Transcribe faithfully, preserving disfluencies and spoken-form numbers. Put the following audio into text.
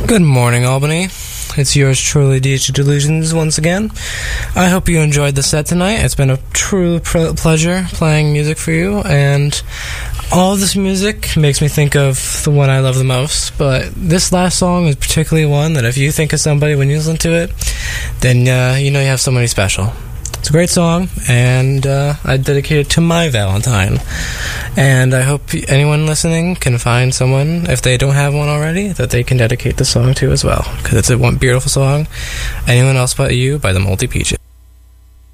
Good morning, Albany. It's yours truly, D J Delusions, once again. I hope you enjoyed the set tonight. It's been a true pr- pleasure playing music for you, and all of this music makes me think of the one I love the most, but this last song is particularly one that if you think of somebody when you listen to it, then uh, you know you have somebody special. It's a great song, and uh, I dedicate it to my Valentine. And I hope anyone listening can find someone, if they don't have one already, that they can dedicate the song to as well, because it's a one beautiful song. Anyone Else But You by the Multi Peaches.